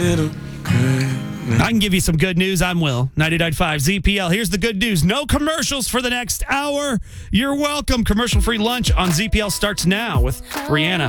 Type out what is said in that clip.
middle grade. I can give you some good news. I'm Will, 99.5 ZPL. Here's the good news. No commercials for the next hour. You're welcome. Commercial-free lunch on ZPL starts now with Rihanna.